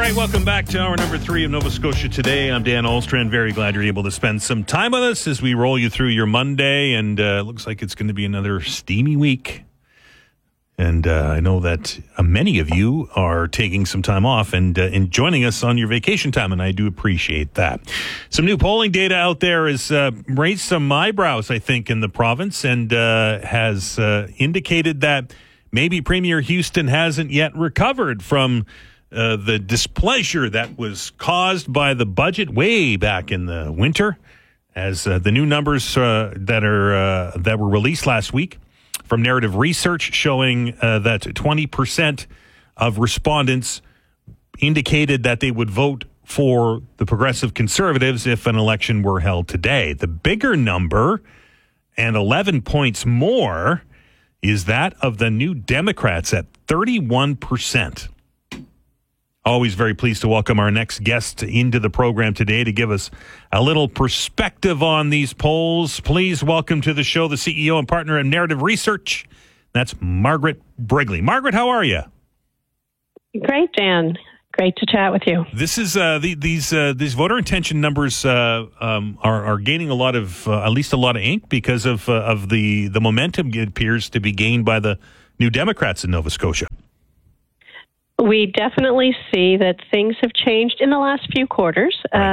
right, welcome back to hour number 3 of Nova Scotia Today. I'm Dan Olstrand. Very glad you're able to spend some time with us as we roll you through your Monday, and it looks like it's going to be another steamy week. And I know that many of you are taking some time off and joining us on your vacation time, and I do appreciate that. Some new polling data out there has raised some eyebrows, I think, in the province, and has indicated that maybe Premier Houston hasn't yet recovered from the displeasure that was caused by the budget way back in the winter, as the new numbers that were released last week from Narrative Research showing that 20% of respondents indicated that they would vote for the Progressive Conservatives if an election were held today. The bigger number, and 11 points more, is that of the New Democrats at 31%. Always very pleased to welcome our next guest into the program today to give us a little perspective on these polls. Please welcome to the show the CEO and partner at Narrative Research. That's Margaret Brigley. Margaret, how are you? Great, Dan. Great to chat with you. This is these voter intention numbers are gaining a lot of at least a lot of ink because of the momentum it appears to be gained by the New Democrats in Nova Scotia. We definitely see that things have changed in the last few quarters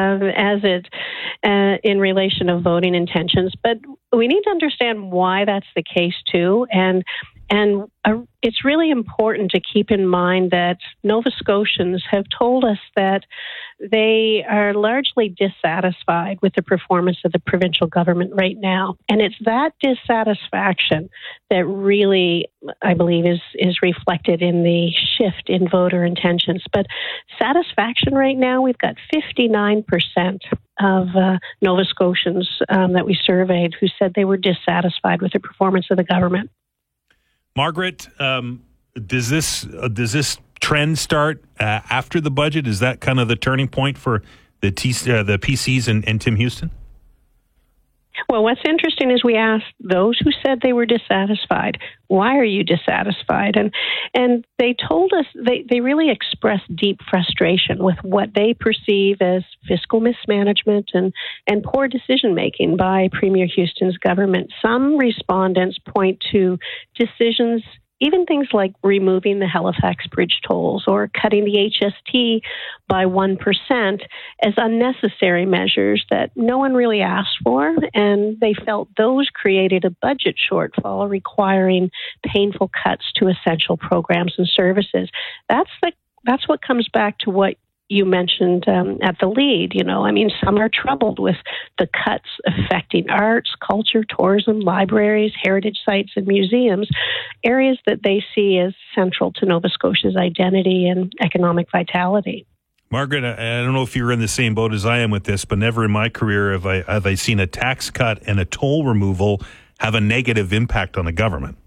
in relation of voting intentions, but we need to understand why that's the case too, and it's really important to keep in mind that Nova Scotians have told us that they are largely dissatisfied with the performance of the provincial government right now. And it's that dissatisfaction that really, I believe, is reflected in the shift in voter intentions. But satisfaction right now, we've got 59% of Nova Scotians that we surveyed who said they were dissatisfied with the performance of the government. Margaret, does this trend start after the budget? Is that kind of the turning point for the PCs and Tim Houston? Well, what's interesting is we asked those who said they were dissatisfied, why are you dissatisfied? And they told us they really expressed deep frustration with what they perceive as fiscal mismanagement and poor decision-making by Premier Houston's government. Some respondents point to decisions, even things like removing the Halifax Bridge tolls or cutting the HST by 1% as unnecessary measures that no one really asked for, and they felt those created a budget shortfall requiring painful cuts to essential programs and services. That's what comes back to what you mentioned at the lead. I mean, some are troubled with the cuts affecting arts, culture, tourism, libraries, heritage sites, and museums, areas that they see as central to Nova Scotia's identity and economic vitality. Margaret, I don't know if you're in the same boat as I am with this, but never in my career have I seen a tax cut and a toll removal have a negative impact on the government.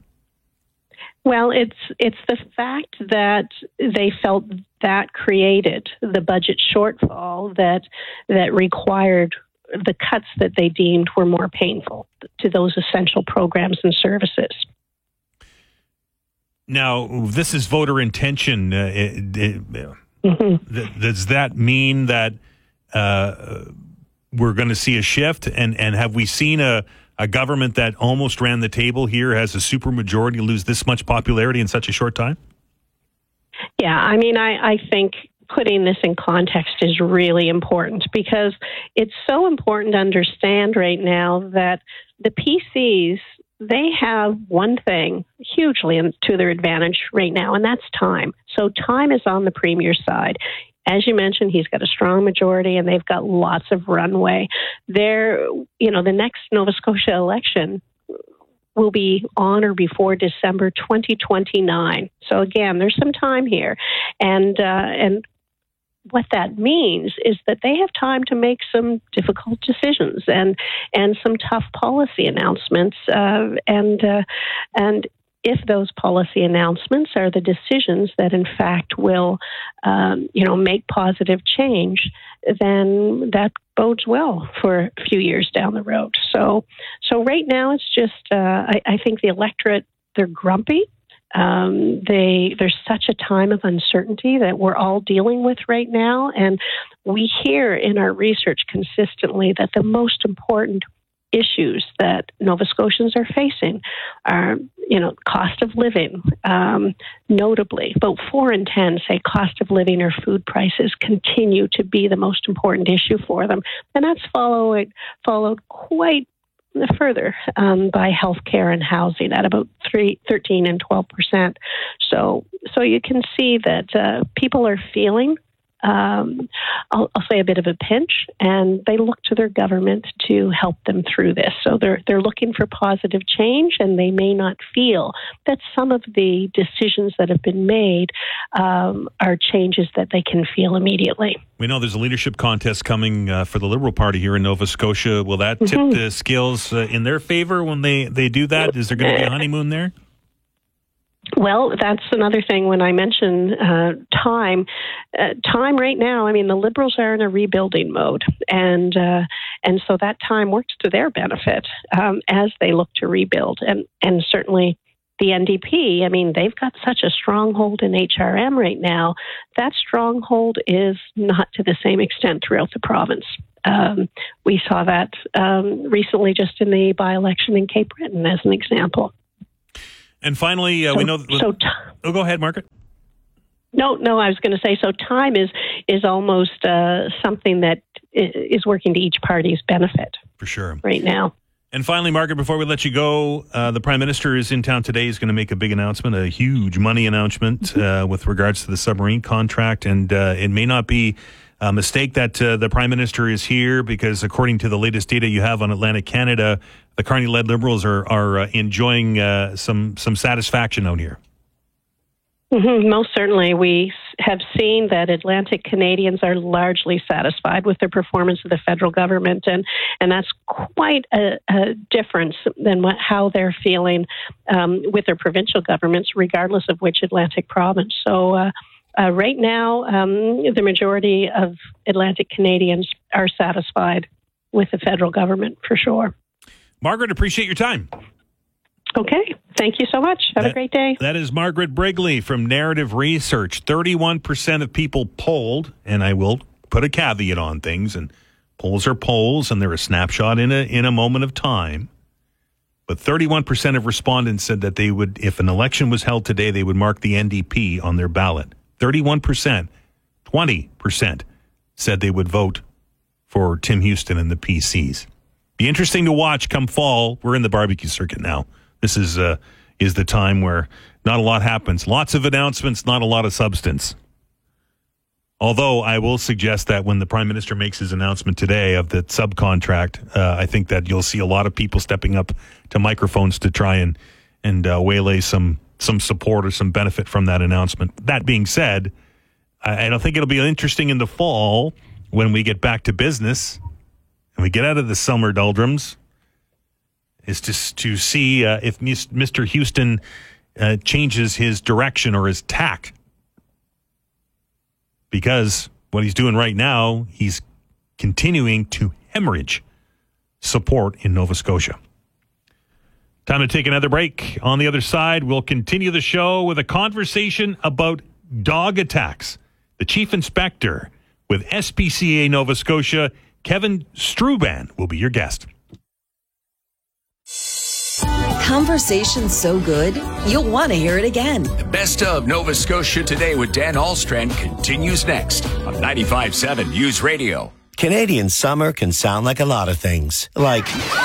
Well, it's the fact that they felt that created the budget shortfall that required the cuts that they deemed were more painful to those essential programs and services. Now, this is voter intention. Does that mean that we're going to see a shift? And have we seen a government that almost ran the table here has a supermajority lose this much popularity in such a short time? Yeah, I mean, I think putting this in context is really important because it's so important to understand right now that the PCs, they have one thing hugely to their advantage right now, and that's time. So time is on the Premier's side. As you mentioned, he's got a strong majority and they've got lots of runway. The next Nova Scotia election will be on or before December 2029. So again, there's some time here. And what that means is that they have time to make some difficult decisions and some tough policy announcements. And if those policy announcements are the decisions that in fact will, make positive change, then that bodes well for a few years down the road. So right now it's just, I think the electorate, they're grumpy. There's such a time of uncertainty that we're all dealing with right now. And we hear in our research consistently that the most important issues that Nova Scotians are facing are, cost of living. Notably, about 4 in 10 say cost of living or food prices continue to be the most important issue for them. And that's followed quite further by healthcare and housing at about 13 and 12%. So you can see that people are feeling, I'll say, a bit of a pinch, and they look to their government to help them through this. So they're looking for positive change, and they may not feel that some of the decisions that have been made are changes that they can feel immediately. We know there's a leadership contest coming for the Liberal Party here in Nova Scotia. Will that tip the scales in their favor when they do that? Is there going to be a honeymoon there? Well, that's another thing when I mention time. Time right now, I mean, the Liberals are in a rebuilding mode, and so that time works to their benefit as they look to rebuild. And certainly the NDP, I mean, they've got such a stronghold in HRM right now. That stronghold is not to the same extent throughout the province. We saw that recently just in the by-election in Cape Breton as an example. And finally, we know... go ahead, Margaret. No, I was going to say, so time is almost something that is working to each party's benefit. For sure. Right now. And finally, Margaret, before we let you go, the Prime Minister is in town today. He's going to make a big announcement, a huge money announcement with regards to the submarine contract. And it may not be a mistake that the Prime Minister is here because according to the latest data you have on Atlantic Canada, the Carney-led Liberals are enjoying some satisfaction out here. Mm-hmm. Most certainly. We have seen that Atlantic Canadians are largely satisfied with the performance of the federal government, and that's quite a difference than how they're feeling with their provincial governments, regardless of which Atlantic province. So right now, the majority of Atlantic Canadians are satisfied with the federal government, for sure. Margaret, appreciate your time. Okay. Thank you so much. Have a great day. That is Margaret Brigley from Narrative Research. 31% of people polled, and I will put a caveat on things, and polls are polls, and they're a snapshot in a moment of time. But 31% of respondents said that they would, if an election was held today, they would mark the NDP on their ballot. 31%. 20% said they would vote for Tim Houston and the PCs. Be interesting to watch come fall. We're in the barbecue circuit now. This is the time where not a lot happens. Lots of announcements, not a lot of substance. Although I will suggest that when the Prime Minister makes his announcement today of the subcontract, I think that you'll see a lot of people stepping up to microphones to try and waylay some support or some benefit from that announcement. That being said, I don't think it'll be interesting in the fall when we get back to business and we get out of the summer doldrums, is to see if Mr. Houston changes his direction or his tack. Because what he's doing right now, he's continuing to hemorrhage support in Nova Scotia. Time to take another break. On the other side, we'll continue the show with a conversation about dog attacks. The Chief Inspector with SPCA Nova Scotia, Kevin Struban, will be your guest. Conversation's so good, you'll want to hear it again. The best of Nova Scotia Today with Dan Ahlstrand continues next on 95.7 News Radio. Canadian summer can sound like a lot of things, like,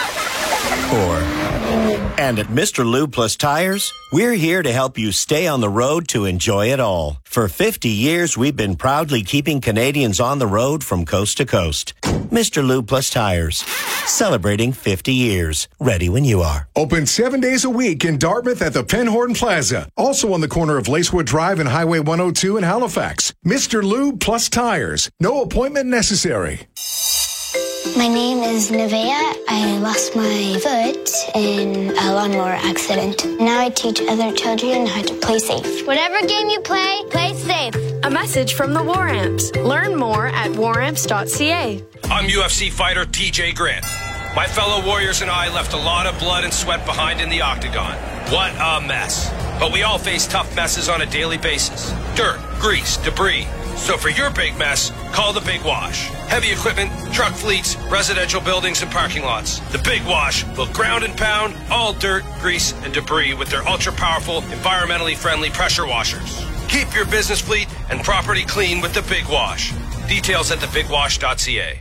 and at Mr. Lube Plus Tires, we're here to help you stay on the road to enjoy it all. For 50 years, we've been proudly keeping Canadians on the road from coast to coast. Mr. Lube Plus Tires, celebrating 50 years. Ready when you are. Open 7 days a week in Dartmouth at the Penhorn Plaza. Also on the corner of Lacewood Drive and Highway 102 in Halifax. Mr. Lube Plus Tires. No appointment necessary. My name is Nevaeh. I lost my foot in a lawnmower accident. Now I teach other children how to play safe. Whatever game you play, play safe. A message from the War Amps. Learn more at waramps.ca. I'm UFC fighter TJ Grant. My fellow warriors and I left a lot of blood and sweat behind in the octagon. What a mess. but we all face tough messes on a daily basis. Dirt, grease, debris. So for your big mess, call the Big Wash. Heavy equipment, truck fleets, residential buildings, and parking lots. The Big Wash will ground and pound all dirt, grease, and debris with their ultra-powerful, environmentally friendly pressure washers. Keep your business fleet and property clean with the Big Wash. Details at thebigwash.ca.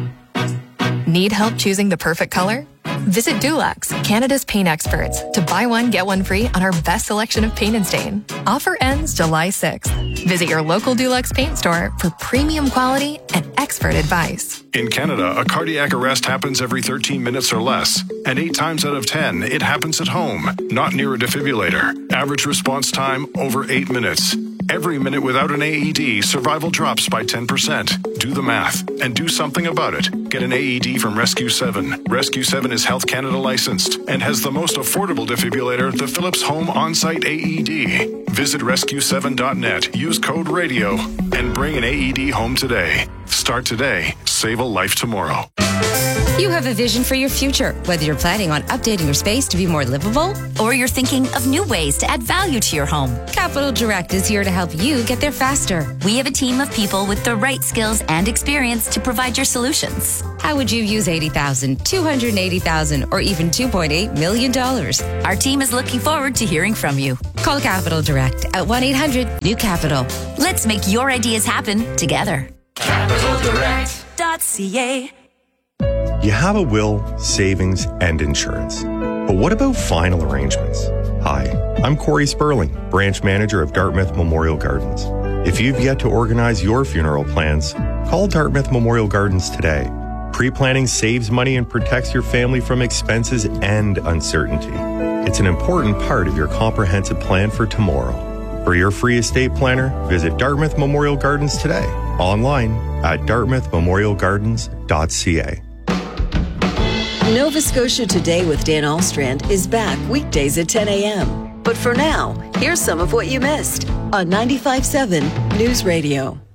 Need help choosing the perfect color? Visit Dulux, Canada's paint experts, to buy one, get one free on our best selection of paint and stain. Offer ends July 6th. Visit your local Dulux paint store for premium quality and expert advice. In Canada, a cardiac arrest happens every 13 minutes or less. And 8 times out of 10, it happens at home, not near a defibrillator. Average response time, over 8 minutes. Every minute without an AED, survival drops by 10%. Do the math and do something about it. Get an AED from Rescue 7. Rescue 7 is Health Canada licensed and has the most affordable defibrillator, the Philips Home On-Site AED. Visit rescue7.net, use code RADIO, and bring an AED home today. Start today. Save a life tomorrow. You have a vision for your future, whether you're planning on updating your space to be more livable, or you're thinking of new ways to add value to your home. Capital Direct is here to help you get there faster. We have a team of people with the right skills and experience to provide your solutions. How would you use $80,000, $280,000, or even $2.8 million? Our team is looking forward to hearing from you. Call Capital Direct at 1-800-NEW-CAPITAL. Let's make your ideas happen together. CapitalDirect.ca. You have a will, savings, and insurance. But what about final arrangements? Hi, I'm Corey Sperling, branch manager of Dartmouth Memorial Gardens. If you've yet to organize your funeral plans, call Dartmouth Memorial Gardens today. Pre-planning saves money and protects your family from expenses and uncertainty. It's an important part of your comprehensive plan for tomorrow. For your free estate planner, visit Dartmouth Memorial Gardens today. Online at dartmouthmemorialgardens.ca. Nova Scotia Today with Dan Alstrand is back weekdays at 10 a.m. But for now, here's some of what you missed on 95.7 News Radio.